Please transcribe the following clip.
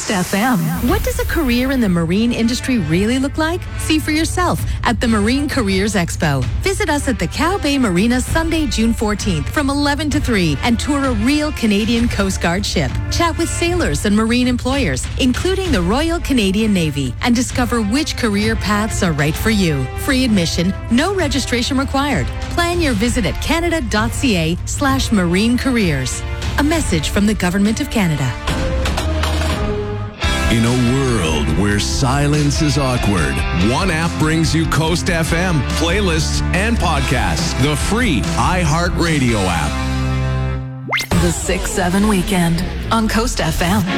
Coast FM. What does a career in the marine industry really look like? See for yourself at the Marine Careers Expo. Visit us at the Cow Bay Marina Sunday, June 14th from 11 to 3 and tour a real Canadian Coast Guard ship. Chat with sailors and marine employers, including the Royal Canadian Navy, and discover which career paths are right for you. Free admission, no registration required. Plan your visit at canada.ca/marine careers. A message from the Government of Canada. In a world where silence is awkward, one app brings you Coast FM, playlists, and podcasts. The free iHeartRadio app. The 6-7 Weekend on Coast FM.